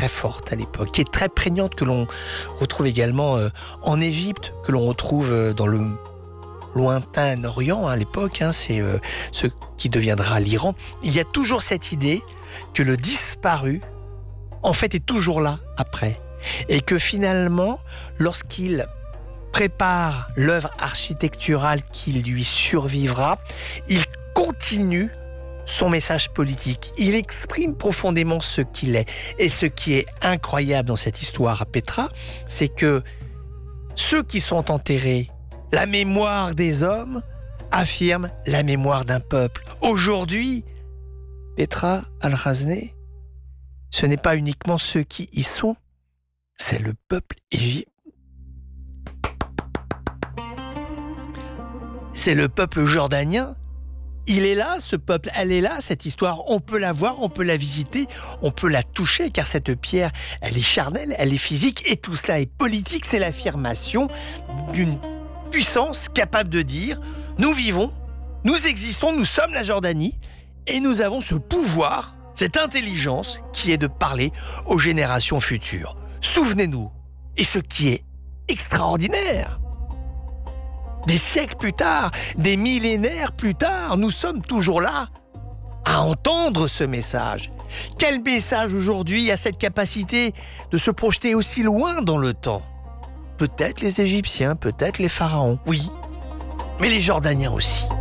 très forte à l'époque, qui est très prégnante, que l'on retrouve également en Égypte, que l'on retrouve dans le lointain Orient à l'époque, c'est ce qui deviendra l'Iran. Il y a toujours cette idée que le disparu, en fait, est toujours là après. Et que finalement, lorsqu'il prépare l'œuvre architecturale qui lui survivra, il continue son message politique. Il exprime profondément ce qu'il est. Et ce qui est incroyable dans cette histoire à Petra, c'est que ceux qui sont enterrés, la mémoire des hommes, affirment la mémoire d'un peuple. Aujourd'hui, Petra al-Razneh, ce n'est pas uniquement ceux qui y sont, c'est le peuple égyptien. C'est le peuple jordanien. Il est là, ce peuple, elle est là, cette histoire. On peut la voir, on peut la visiter, on peut la toucher, car cette pierre, elle est charnelle, elle est physique, et tout cela est politique. C'est l'affirmation d'une puissance capable de dire « Nous vivons, nous existons, nous sommes la Jordanie, et nous avons ce pouvoir, cette intelligence qui est de parler aux générations futures. » Souvenez-nous, et ce qui est extraordinaire, des siècles plus tard, des millénaires plus tard, nous sommes toujours là à entendre ce message. Quel message aujourd'hui a cette capacité de se projeter aussi loin dans le temps? Peut-être les Égyptiens, peut-être les pharaons, oui, mais les Jordaniens aussi.